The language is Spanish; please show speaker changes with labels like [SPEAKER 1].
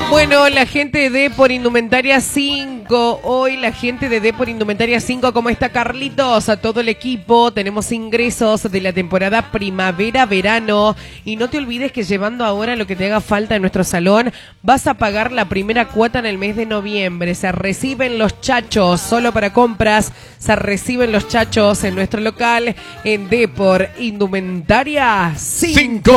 [SPEAKER 1] Bueno, la gente de Por Indumentaria 5, hoy la gente de Por Indumentaria 5, ¿cómo está Carlitos? A todo el equipo, tenemos ingresos de la temporada primavera-verano y no te olvides que llevando ahora lo que te haga falta en nuestro salón, vas a pagar la primera cuota en el mes de noviembre. Se reciben los chachos, solo para compras, se reciben los chachos en nuestro local en Por Indumentaria 5.